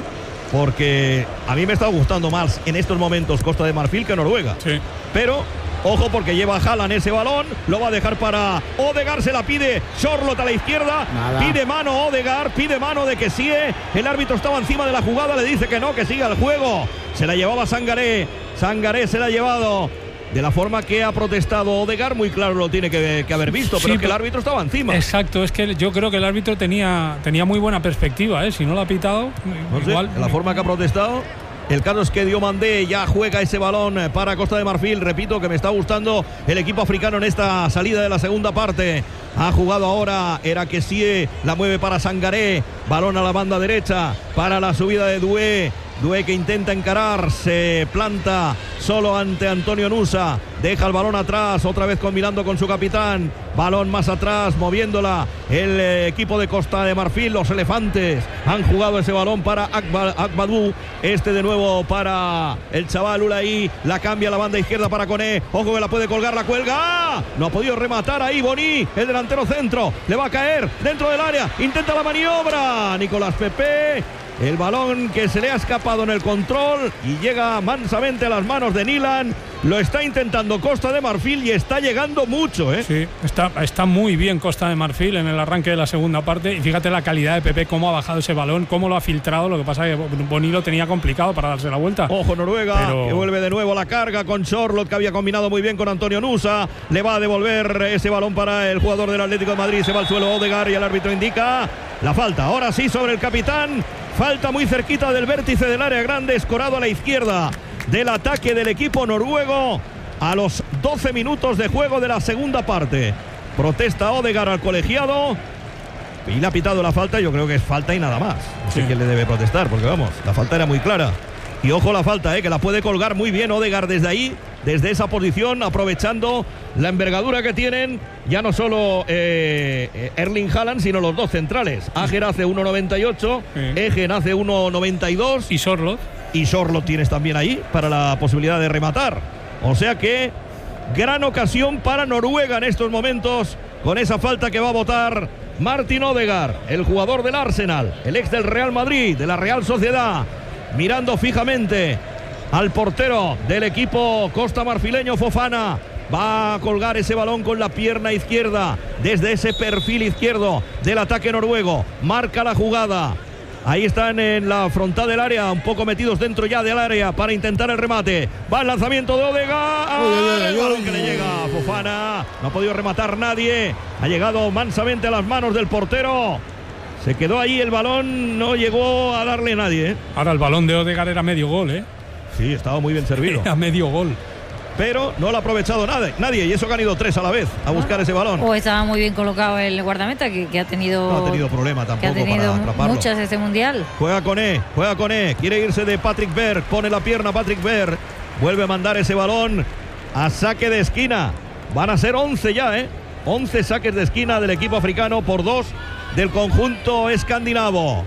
Porque a mí me está gustando más en estos momentos Costa de Marfil que Noruega. Sí. Pero ojo porque lleva Haaland ese balón, lo va a dejar para Odegaard, se la pide Sorloth a la izquierda, Nada. pide mano Odegaard, pide mano de que sí, el árbitro estaba encima de la jugada, le dice que no, que siga el juego, se la llevaba Sangaré, Sangaré se la ha llevado. De la forma que ha protestado Odegaard, muy claro lo tiene que, que haber visto, pero Sí, es que el pero- árbitro estaba encima. Exacto, es que yo creo que el árbitro tenía, tenía muy buena perspectiva, ¿eh? Si no lo ha pitado, No sé, igual. de la forma que ha protestado. El caso es que Diomandé ya juega ese balón para Costa de Marfil. Repito que me está gustando el equipo africano en esta salida de la segunda parte. Ha jugado ahora Erakesie, la mueve para Sangaré. Balón a la banda derecha para la subida de Doué. Doué que intenta encarar, se planta solo ante Antonio Nusa. Deja el balón atrás, otra vez combinando con su capitán. Balón más atrás, moviéndola el eh, equipo de Costa de Marfil. Los elefantes han jugado ese balón para Akba- Akbadou. Este de nuevo para el chaval Ulai. La cambia a la banda izquierda para Koné. Ojo que la puede colgar, la cuelga. ¡Ah! No ha podido rematar ahí Boni, el delantero centro. Le va a caer dentro del área. Intenta la maniobra. Nicolás Pepe. El balón que se le ha escapado en el control y llega mansamente a las manos de Nilan. Lo está intentando Costa de Marfil y está llegando mucho, ¿eh? Sí, está, está muy bien Costa de Marfil en el arranque de la segunda parte. Y fíjate la calidad de Pepe, cómo ha bajado ese balón, cómo lo ha filtrado. Lo que pasa es que Boni lo tenía complicado para darse la vuelta. Ojo Noruega, Pero- que vuelve de nuevo a la carga con Sorloth, que había combinado muy bien con Antonio Nusa. Le va a devolver ese balón para el jugador del Atlético de Madrid. Se va al suelo Odegaard y el árbitro indica la falta. Ahora sí sobre el capitán. Falta muy cerquita del vértice del área grande, escorado a la izquierda del ataque del equipo noruego a los doce minutos de juego de la segunda parte. Protesta Odegaard al colegiado y le ha pitado la falta. Yo creo que es falta y nada más. No sé Sí. quién le debe protestar, porque vamos, la falta era muy clara. Y ojo la falta, eh, que la puede colgar muy bien Odegaard desde ahí, desde esa posición, aprovechando la envergadura que tienen ya no solo eh, Erling Haaland, sino los dos centrales. Ager hace uno noventa y ocho, Sí. Egen hace uno noventa y dos Y Sorloth. y Sorloth tienes también ahí para la posibilidad de rematar. O sea que gran ocasión para Noruega en estos momentos con esa falta que va a votar Martin Odegaard, el jugador del Arsenal, el ex del Real Madrid, de la Real Sociedad, mirando fijamente al portero del equipo costamarfileño, Fofana. Va a colgar ese balón con la pierna izquierda desde ese perfil izquierdo del ataque noruego. Marca la jugada. Ahí están en la frontal del área, un poco metidos dentro ya del área para intentar el remate. Va el lanzamiento de Odegaard. ¡Ah! El balón que le llega a Fofana. No ha podido rematar nadie. Ha llegado mansamente a las manos del portero. Se quedó ahí el balón, no llegó a darle nadie, ¿eh? Ahora el balón de Odegaard era medio gol, ¿eh? Sí, estaba muy bien servido. Era medio gol. Pero no lo ha aprovechado nadie, nadie, y eso que han ido tres a la vez a buscar ese balón. O estaba muy bien colocado el guardameta, que, que ha tenido. No ha tenido problema tampoco que ha tenido para atraparlo. Muchas de este mundial. Juega con E, juega con E, quiere irse de Patrick Berg, pone la pierna Patrick Berg, vuelve a mandar ese balón a saque de esquina. Van a ser once ya, ¿eh? once saques de esquina del equipo africano por dos del conjunto escandinavo.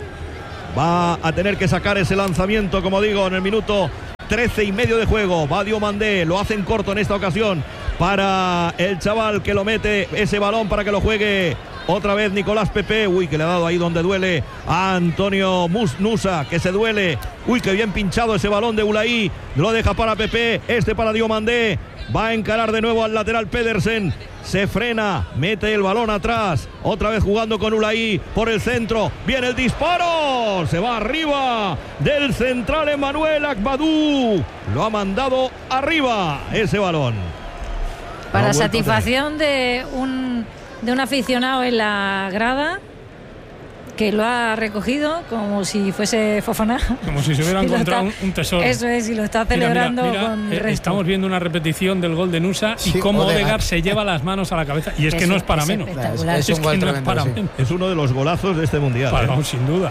Va a tener que sacar ese lanzamiento, como digo, en el minuto trece y medio de juego. Va Diomandé, lo hacen corto en esta ocasión para el chaval que lo mete ese balón para que lo juegue otra vez Nicolás Pepe. Uy, que le ha dado ahí donde duele a Antonio Nusa, que se duele. Uy, que bien pinchado ese balón de Ulaí. Lo deja para Pepe, este para Diomandé. Va a encarar de nuevo al lateral Pedersen. Se frena, mete el balón atrás. Otra vez jugando con Ulaí por el centro. Viene el disparo. Se va arriba del central Emmanuel Agbadou. Lo ha mandado arriba ese balón. Para satisfacción de un, de un aficionado en la grada, que lo ha recogido como si fuese Fofana. Como si se hubiera encontrado está, un tesoro. Eso es, y lo está celebrando mira, mira, mira, con eh, el resto. Estamos viendo una repetición del gol de Nusa sí, y cómo Odegaard. Odegaard se lleva las manos a la cabeza. Y es eso, que no es para es menos. Es, es, es, que no es para sí. menos. Es uno de los golazos de este mundial. Para, ¿eh? Sin duda.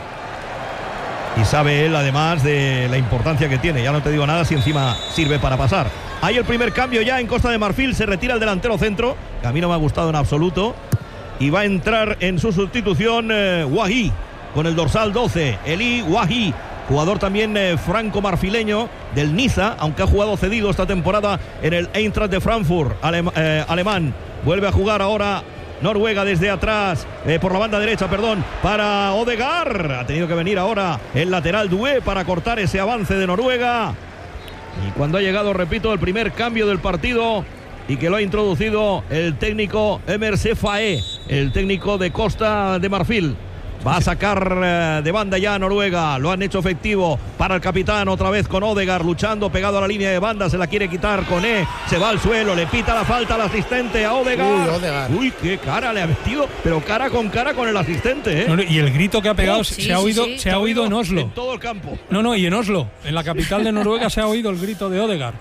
Y sabe él además de la importancia que tiene. Ya no te digo nada si encima sirve para pasar. Hay el primer cambio ya en Costa de Marfil. Se retira el delantero centro, que a mí no me ha gustado en absoluto. Y va a entrar en su sustitución eh, Wahi, con el dorsal doce, Eli Wahi, jugador también eh, franco-marfileño del Niza, aunque ha jugado cedido esta temporada en el Eintracht de Frankfurt, alem eh, alemán. Vuelve a jugar ahora Noruega desde atrás, eh, por la banda derecha, perdón, para Odegaard. Ha tenido que venir ahora el lateral Doué para cortar ese avance de Noruega. Y cuando ha llegado, repito, el primer cambio del partido, y que lo ha introducido el técnico Emer Sefae, el técnico de Costa de Marfil. Va a sacar eh, de banda ya a Noruega. Lo han hecho efectivo para el capitán. Otra vez con Odegaard luchando pegado a la línea de banda. Se la quiere quitar con E. Se va al suelo. Le pita la falta al asistente, a Odegaard. Uy, Odegaard. Uy, qué cara le ha metido. Pero cara con cara con el asistente, ¿eh? No, y el grito que ha pegado oh, se, sí, se ha oído, sí, sí. se ha oído en Oslo. En todo el campo. No, no, y en Oslo. En la capital de Noruega se ha oído el grito de Odegaard.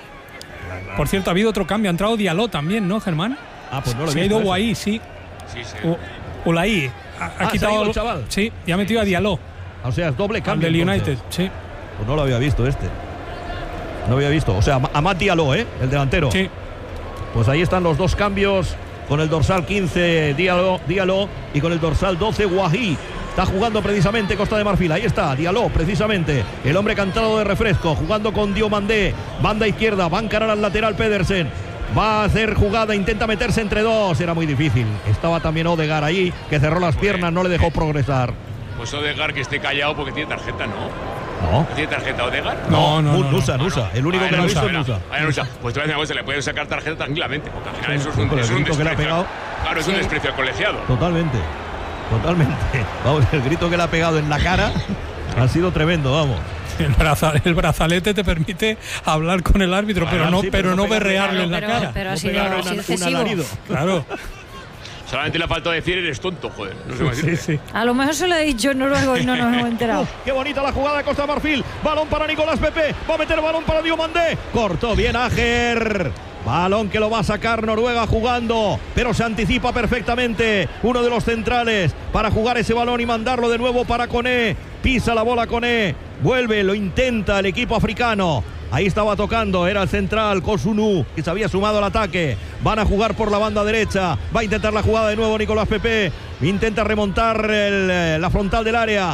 Por cierto, ha habido otro cambio. Ha entrado Diallo también, ¿no, Germán? Ah, pues no lo he Se ha ido Guaí, sí. Sí, sí. Ulaí. Ha, ha ah, quitado ¿se ha ido el chaval? Sí, y ha metido a Diallo. O sea, es doble cambio. Del entonces. United, sí. Pues no lo había visto este. No había visto. O sea, a Matt Diallo, ¿eh? El delantero. Sí. Pues ahí están los dos cambios. Con el dorsal quince, Diallo, Diallo, y con el dorsal doce, Wahi. Está jugando precisamente Costa de Marfil. Ahí está, Diallo, precisamente. El hombre cantado de refresco. Jugando con Diomandé. Banda izquierda. Va a encarar al lateral Pedersen. Va a hacer jugada, intenta meterse entre dos. Era muy difícil. Estaba también Odegaard ahí, que cerró las piernas, no le dejó progresar. Pues Odegaard que esté callado porque tiene tarjeta, ¿no? No. ¿No tiene tarjeta Odegaard? No, no, no. Nusa, Nusa. El único Ah, que lo ha visto es Nusa. Nusa. Ah, Nusa. Pues te voy a decir una cosa, le pueden sacar tarjeta tranquilamente. Porque al final eso es un, Con el es un grito que le ha desprecio. pegado. Claro, es un desprecio al colegiado. Totalmente. Totalmente. Vamos, el grito que le ha pegado en la cara ha sido tremendo, vamos. El, braza, el brazalete te permite hablar con el árbitro, Bueno, pero no, sí, pero pero no no berrearle en la pero, cara. pero ha No sido, pegarle ha sido un excesivo. alarido. Claro. Solamente le faltó decir eres tonto, joder. No sé cómo Sí, decirte. sí. A lo mejor se lo he dicho en noruego y no nos hemos enterado. Uh, qué bonita la jugada de Costa Marfil. Balón para Nicolás Pepe. Va a meter balón para Diomandé. Cortó bien Ager. Balón que lo va a sacar Noruega jugando, pero se anticipa perfectamente uno de los centrales para jugar ese balón y mandarlo de nuevo para Koné. Pisa la bola Koné. Vuelve, lo intenta el equipo africano. Ahí estaba tocando, era el central Kosunu, que se había sumado al ataque. Van a jugar por la banda derecha. Va a intentar la jugada de nuevo Nicolás Pepe. Intenta remontar el, la frontal del área.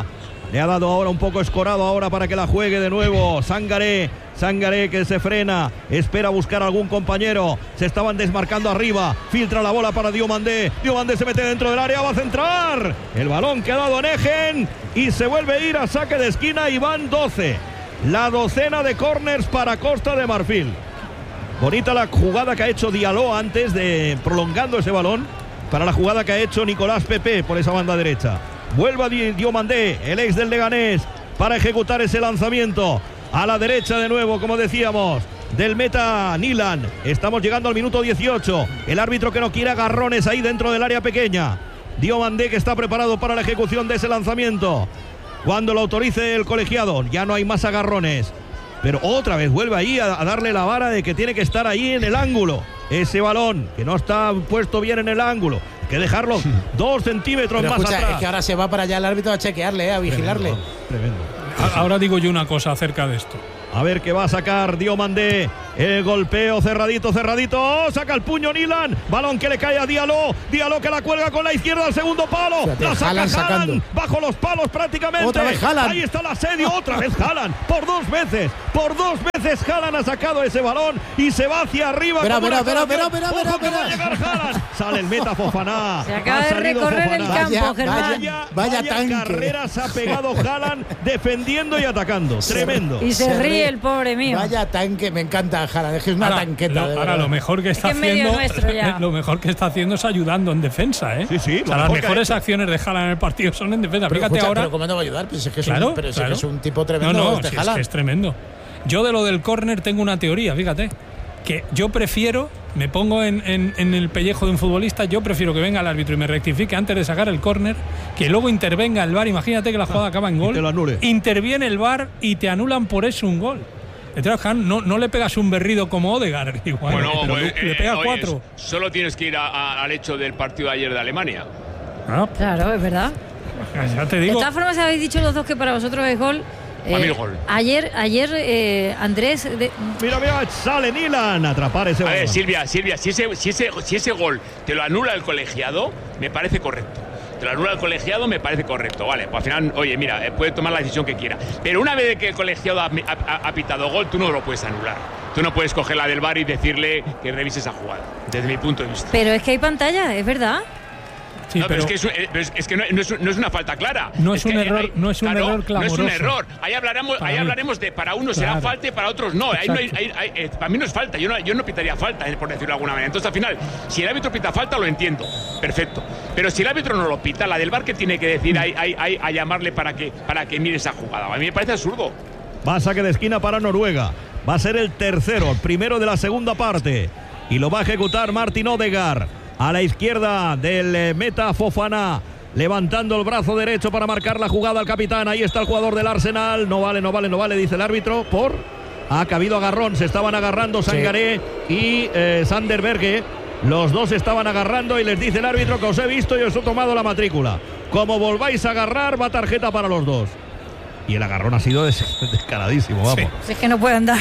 Le ha dado ahora un poco escorado ahora para que la juegue de nuevo. Sangaré. Sangaré que se frena, espera buscar a algún compañero. Se estaban desmarcando arriba. Filtra la bola para Diomandé. Diomandé se mete dentro del área, va a centrar. El balón que ha dado Negen y se vuelve a ir a saque de esquina y van doce. La docena de córners para Costa de Marfil. Bonita la jugada que ha hecho Diallo antes de prolongando ese balón para la jugada que ha hecho Nicolás Pepe por esa banda derecha. Vuelve a Diomandé, el ex del Leganés, para ejecutar ese lanzamiento. A la derecha de nuevo, como decíamos, del meta Nilan. Estamos llegando al minuto dieciocho. El árbitro que no quiere agarrones ahí dentro del área pequeña. Diomandé que está preparado para la ejecución de ese lanzamiento. Cuando lo autorice el colegiado, ya no hay más agarrones. Pero otra vez vuelve ahí a, a darle la vara de que tiene que estar ahí en el ángulo. Ese balón que no está puesto bien en el ángulo. Hay que dejarlo dos centímetros Pero más escucha, atrás. Es que ahora se va para allá el árbitro a chequearle, eh, a vigilarle. Tremendo, tremendo. Ahora digo yo una cosa acerca de esto. A ver qué va a sacar Diomandé. El golpeo cerradito, cerradito. ¡Oh! Saca el puño Nilan. Balón que le cae a Diallo. Diallo que la cuelga con la izquierda al segundo palo. Fíjate, la saca Haaland Haaland sacando. bajo los palos prácticamente. Otra vez Haaland. Ahí está el asedio. Otra vez Haaland. Por dos veces. Por dos veces Haaland ha sacado ese balón y se va hacia arriba. Verá, como verá, una verá, colación. verá, verá, Ojo que verá, va a verá. llegar Haaland. Sale el meta Fofaná. Se acaba Ha de salido recorrer el Fofana. campo, Vaya, Germán. Vaya, Vaya vaya tanque. carreras ha pegado Haaland defendiendo y atacando. Tremendo. Y se, Se ríe ríe. el pobre mío. Vaya tanque, me encanta Haaland, es que es una Ahora, tanqueta. lo, de ahora verdad. lo mejor que está Es que es medio haciendo, nuestro ya. lo mejor que está haciendo es ayudando en defensa, ¿eh? Sí, sí, O sea, lo las mejor que ha mejores hecho. acciones de Haaland en el partido son en defensa. Pero, Fíjate escucha, ahora. pero ¿cómo no va a ayudar? Pues es que es, Claro, un, pero sí claro. que es un tipo tremendo No, no, este si es, Haaland. que es tremendo. Yo de lo del córner tengo una teoría, fíjate. Que yo prefiero, me pongo en, en, en el pellejo de un futbolista, yo prefiero que venga el árbitro y me rectifique antes de sacar el córner, que luego intervenga el V A R. Imagínate que la jugada acaba en gol. Y te lo anule. Interviene el V A R y te anulan por eso un gol. Entonces, no, no le pegas un berrido como Odegaard, igual. Bueno, pero pues, le eh, pegas oye, cuatro. Solo tienes que ir a- a- al hecho del partido de ayer de Alemania. Ah, Claro, es verdad. ya te De digo. todas formas, habéis dicho los dos que para vosotros es gol. Para mí es gol. Ayer, ayer eh, Andrés. de- Mira, mira, sale Nilan a atrapar ese A balón. ver, Silvia, Silvia, si ese, si, ese, si ese gol te lo anula el colegiado, me parece correcto. Te lo anula el colegiado, me parece correcto. Vale, pues al final, oye, mira, eh, puede tomar la decisión que quiera. Pero una vez que el colegiado ha, ha- ha pitado gol, tú no lo puedes anular. Tú no puedes coger la del V A R y decirle que revise esa jugada, desde mi punto de vista. Pero es que hay pantalla, es verdad. Sí, no, pero, pero- es que, es, un- es- es que no, no es, no es una falta clara. No es un que error- no es un claro, error No es clamoroso. un error. Ahí hablaremos, Para ahí mí. hablaremos de para unos será Claro. falta y para otros no. Ahí no hay- Exacto. ahí- ahí- eh, para mí no es falta. Yo no, yo no pitaría falta, eh, por decirlo de alguna manera. Entonces, al final, si el árbitro pita falta, lo entiendo. Perfecto. Pero si el árbitro no lo pita, la del V A R que tiene que decir ahí, ahí- ahí a llamarle para que, para que mire esa jugada. A mí me parece absurdo. Va a saque de esquina para Noruega. Va a ser el tercero, el primero de la segunda parte. Y lo va a ejecutar Martin Odegaard. A la izquierda del eh, meta Fofana. Levantando el brazo derecho para marcar la jugada al capitán. Ahí está el jugador del Arsenal. No vale, no vale, no vale, dice el árbitro. Por. Ha cabido agarrón. Se estaban agarrando Sangaré y eh, Sander Berge. Los dos se estaban agarrando y les dice el árbitro que os he visto y os he tomado la matrícula. Como volváis a agarrar, va tarjeta para los dos. Y el agarrón ha sido des- descaradísimo, vamos. Si es que no puede andar.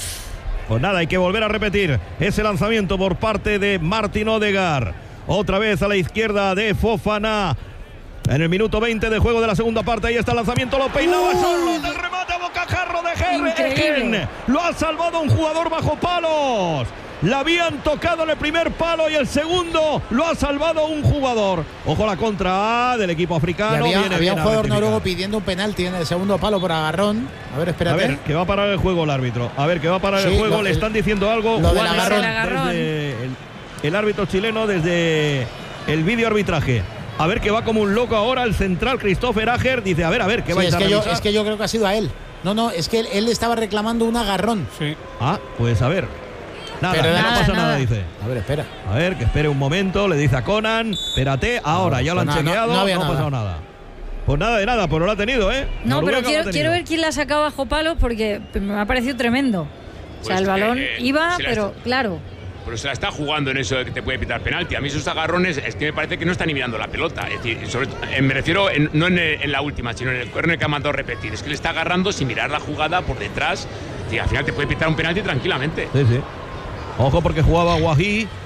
Pues nada, hay que volver a repetir ese lanzamiento por parte de Martin Odegaard. Otra vez a la izquierda de Fofana. En el minuto veinte de juego de la segunda parte, ahí está el lanzamiento, lo peinaba solo, del remate a bocajarro de Increíble. Egen. Lo ha salvado un jugador bajo palos. La habían tocado en el primer palo y el segundo lo ha salvado un jugador. Ojo la contra del equipo Y africano. había, Viene había bien un a jugador rectificar. noruego pidiendo un penalti en el segundo palo por agarrón. A ver, A espérate. ver, que va a parar el juego el árbitro. A ver, que va a parar Sí, el juego. lo- Le el- están diciendo algo. lo del Juan agarrón. Herrera, El agarrón. desde el, el árbitro chileno desde el vídeo arbitraje. A ver, que va como un loco ahora el central Christopher Ager. Dice, a ver, a ver, ¿qué Sí, vais es, a que yo, revisar? es que yo creo que ha sido a él. No, no, es que él, él estaba reclamando un agarrón. Sí. Ah, pues a ver. Nada, Pero no nada, pasa nada, nada. dice. A ver, espera. A ver, que espere un momento, le dice a Conan. Espérate, ahora, ya lo han pues nada, no- chequeado, no no, había ha nada. pasado nada. Pues nada de nada, pero lo ha tenido, ¿eh? No, Noruega pero lo ha quiero, tenido. quiero ver quién la ha sacado bajo palos porque me ha parecido tremendo. O sea, Pues, el balón eh, iba, se la pero está- claro. Pero se la está jugando en eso de que te puede pitar penalti. A mí esos agarrones es que me parece que no está ni mirando la pelota. Es decir, sobre, eh, me refiero en- no en, en la última, sino en el córner que ha mandado repetir. Es que le está agarrando sin mirar la jugada por detrás. Y al final te puede pitar un penalti tranquilamente. Sí, sí. Ojo porque jugaba Guají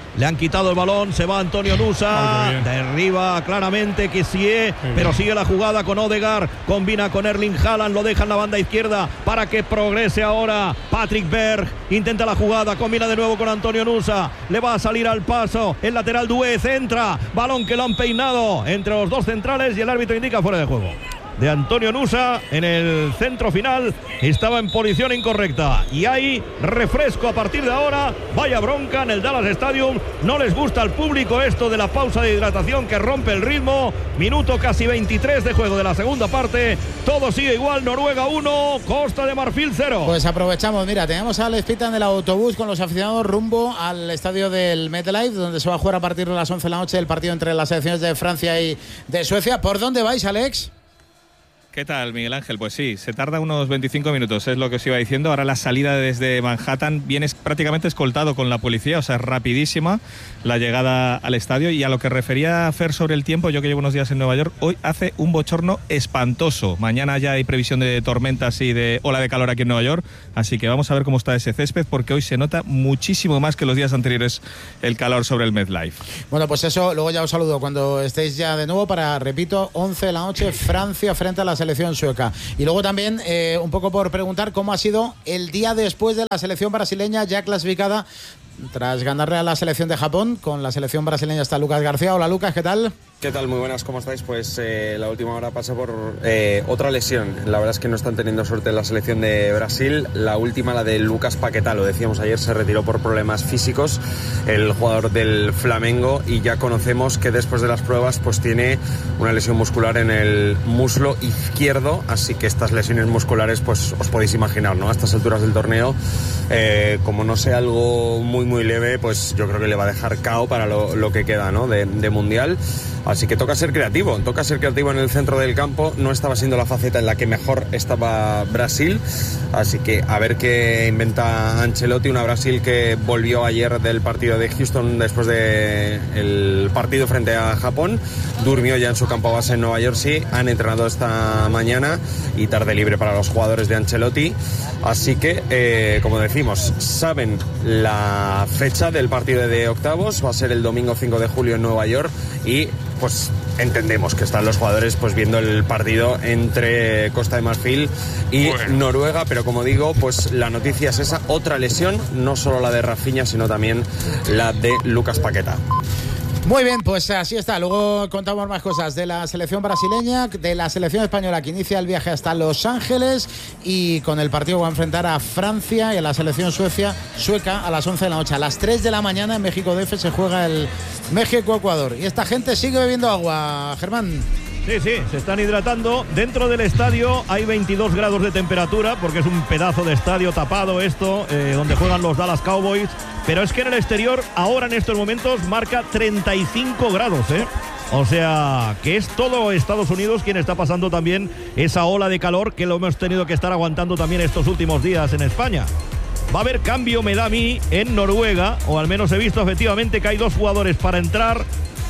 Le han quitado el balón, se va Antonio Nusa, oh, derriba claramente Kessie, pero sigue la jugada con Odegaard, combina con Erling Haaland, lo deja en la banda izquierda para que progrese ahora Patrick Berg, intenta la jugada, combina de nuevo con Antonio Nusa, le va a salir al paso, el lateral Duez entra, balón que lo han peinado entre los dos centrales y el árbitro indica fuera de juego de Antonio Nusa en el centro final, estaba en posición incorrecta y hay refresco a partir de ahora. Vaya bronca en el Dallas Stadium, no les gusta al público esto de la pausa de hidratación que rompe el ritmo. Minuto casi veintitrés de juego de la segunda parte, todo sigue igual, Noruega uno, Costa de Marfil cero. Pues aprovechamos, mira, tenemos a Alex Pita en el autobús con los aficionados rumbo al estadio del MetLife, donde se va a jugar a partir de las once de la noche el partido entre las selecciones de Francia y de Suecia. ¿Por dónde vais, Alex? ¿Qué tal, Miguel Ángel? Pues sí, se tarda unos veinticinco minutos, es lo que os iba diciendo. Ahora la salida desde Manhattan viene prácticamente escoltado con la policía, o sea, es rapidísima la llegada al estadio. Y a lo que refería Fer sobre el tiempo, yo que llevo unos días en Nueva York, hoy hace un bochorno espantoso. Mañana ya hay previsión de tormentas y de ola de calor aquí en Nueva York, así que vamos a ver cómo está ese césped, porque hoy se nota muchísimo más que los días anteriores el calor sobre el MetLife. Bueno, pues eso, luego ya os saludo cuando estéis ya de nuevo para, repito, once de la noche, Francia frente a la selección sueca. Y luego también eh, un poco por preguntar cómo ha sido el día después de la selección brasileña ya clasificada tras ganarle a la selección de Japón. Con la selección brasileña está Lucas García. Hola Lucas, ¿qué tal? ¿Qué tal? Muy buenas, ¿cómo estáis? Pues eh, la última hora pasa por eh, otra lesión. La verdad es que no están teniendo suerte en la selección de Brasil. La última, la de Lucas Paquetá, lo decíamos ayer, se retiró por problemas físicos, el jugador del Flamengo, y ya conocemos que después de las pruebas pues tiene una lesión muscular en el muslo izquierdo, así que estas lesiones musculares pues os podéis imaginar, ¿no? A estas alturas del torneo, eh, como no sea algo muy muy leve, pues yo creo que le va a dejar K O para lo, lo que queda, ¿no? de, de Mundial. Así que toca ser creativo, toca ser creativo en el centro del campo. No estaba siendo la faceta en la que mejor estaba Brasil, así que a ver qué inventa Ancelotti. Una Brasil que volvió ayer del partido de Houston después del partido frente a Japón, durmió ya en su campo base en Nueva Jersey, han entrenado esta mañana y tarde libre para los jugadores de Ancelotti. Así que, eh, como decimos, saben la fecha del partido de octavos, va a ser el domingo cinco de julio en Nueva York, y pues entendemos que están los jugadores pues viendo el partido entre Costa de Marfil y bueno. Noruega, pero como digo, pues la noticia es esa, otra lesión, no solo la de Rafinha, sino también la de Lucas Paquetá. Muy bien, pues así está. Luego contamos más cosas de la selección brasileña, de la selección española que inicia el viaje hasta Los Ángeles, y con el partido que va a enfrentar a Francia y a la selección Suecia, sueca a las once de la noche. A las tres de la mañana en México D F se juega el México-Ecuador. Y esta gente sigue bebiendo agua, Germán. Sí, sí, se están hidratando. Dentro del estadio hay veintidós grados de temperatura, porque es un pedazo de estadio tapado esto, eh, donde juegan los Dallas Cowboys. Pero es que en el exterior, ahora en estos momentos, marca treinta y cinco grados, ¿eh? O sea, que es todo Estados Unidos quien está pasando también esa ola de calor que lo hemos tenido que estar aguantando también estos últimos días en España. Va a haber cambio, me da a mí, en Noruega, o al menos he visto efectivamente que hay dos jugadores para entrar.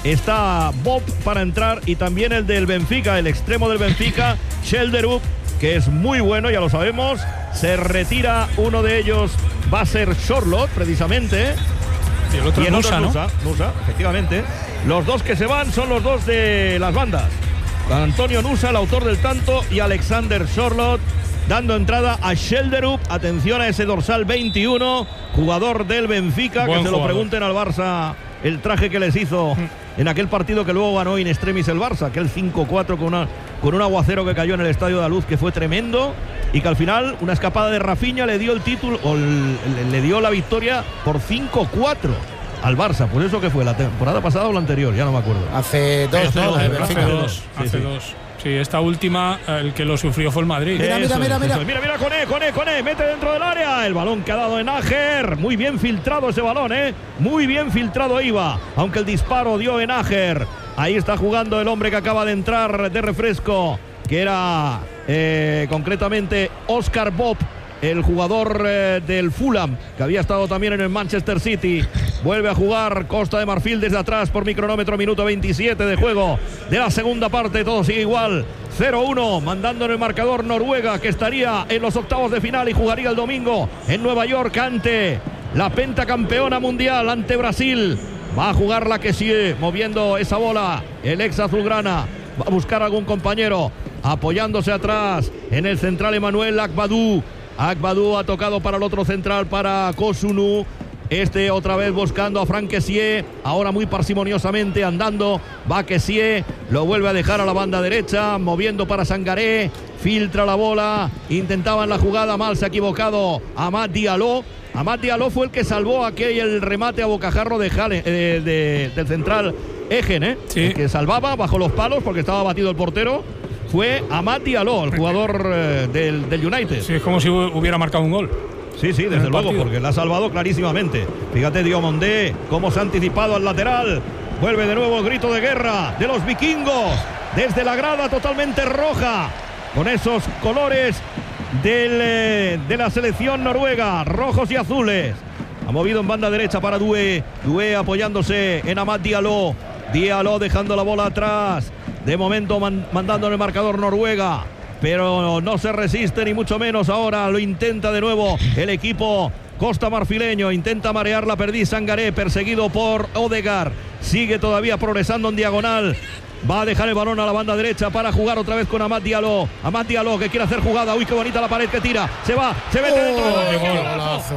Está Bob para entrar y también el del Benfica, el extremo del Benfica, Schelderup, que es muy bueno, ya lo sabemos. Se retira uno de ellos, va a ser Charlotte, precisamente. Y el otro, y el Nusa, otro ¿no? Nusa, Nusa, efectivamente. Los dos que se van son los dos de las bandas. Antonio Nusa, el autor del tanto, y Alexander Charlotte, dando entrada a Schelderup. Atención a ese dorsal veintiuno, jugador del Benfica. Buen que se jugador. Lo pregunten al Barça el traje que les hizo en aquel partido que luego ganó in extremis el Barça, aquel cinco cuatro con, una, con un aguacero que cayó en el Estadio de la Luz, que fue tremendo, y que al final una escapada de Rafinha le dio el título, o le, le dio la victoria por cinco cuatro al Barça. Pues eso que fue la temporada pasada o la anterior, ya no me acuerdo. Hace dos, hace ¿no? dos, Hace hace dos. dos, hace sí, dos. Sí, esta última, el que lo sufrió fue el Madrid. Mira, mira, mira, mira. Mira, mira, Koné, Koné, Koné, mete dentro del área. El balón que ha dado en Ager. Muy bien filtrado ese balón, ¿eh? Muy bien filtrado iba. Aunque el disparo dio en Ager. Ahí está jugando el hombre que acaba de entrar de refresco, que era eh, concretamente Oscar Bob, el jugador eh, del Fulham, que había estado también en el Manchester City. Vuelve a jugar Costa de Marfil desde atrás por mi cronómetro, minuto veintisiete de juego de la segunda parte. Todo sigue igual, cero uno, mandando en el marcador Noruega, que estaría en los octavos de final y jugaría el domingo en Nueva York ante la pentacampeona mundial ante Brasil. Va a jugar la que sigue, moviendo esa bola. El ex azulgrana va a buscar algún compañero, apoyándose atrás en el central Emmanuel Agbadou. Agbadou ha tocado para el otro central, para Kosunu. Este otra vez buscando a Franck Kessié, ahora muy parsimoniosamente andando, va Kessié, lo vuelve a dejar a la banda derecha, moviendo para Sangaré, filtra la bola, intentaban la jugada, mal se ha equivocado Amad Diallo. Amad Diallo fue el que salvó aquel remate a bocajarro de Jale, eh, de, del central Egen, ¿eh? Sí. El que salvaba bajo los palos porque estaba batido el portero. Fue Amad Diallo, el jugador eh, del, del United. Sí, es como si hubiera marcado un gol. Sí, sí, desde luego, porque la ha salvado clarísimamente. Fíjate Diomondé, cómo se ha anticipado al lateral. Vuelve de nuevo el grito de guerra de los vikingos. Desde la grada totalmente roja, con esos colores del, eh, de la selección noruega, rojos y azules. Ha movido en banda derecha para Due. Due apoyándose en Amad Diallo. Diallo dejando la bola atrás. De momento man, mandando en el marcador Noruega. Pero no se resiste ni mucho menos ahora, lo intenta de nuevo el equipo costa marfileño, intenta marear la perdiz Sangaré, perseguido por Odegaard, sigue todavía progresando en diagonal, va a dejar el balón a la banda derecha para jugar otra vez con Amad Diallo. Amad Diallo que quiere hacer jugada, uy qué bonita la pared que tira, se va, se mete dentro. Oh,